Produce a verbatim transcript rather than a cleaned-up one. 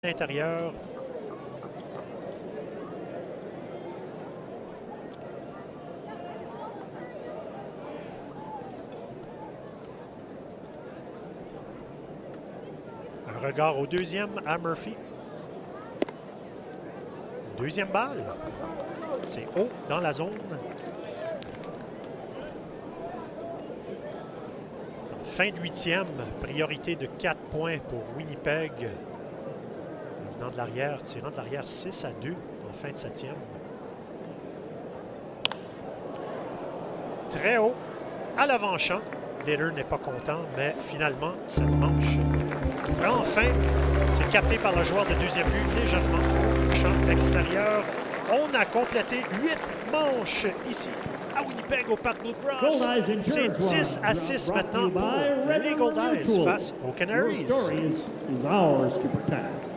Intérieur. Un regard au deuxième à Murphy. Deuxième balle. C'est haut dans la zone. Fin de huitième, priorité de quatre points pour Winnipeg. Venant de l'arrière, tirant de l'arrière six à deux en fin de septième. Très haut, à l'avant-champ. Diller n'est pas content, mais finalement, cette manche prend fin. C'est capté par le joueur de deuxième but, légèrement au champ extérieur. On a complété huit manches ici à Winnipeg au Parc Blue Cross. C'est dix à six maintenant pour les Gold Eyes face aux Canaries.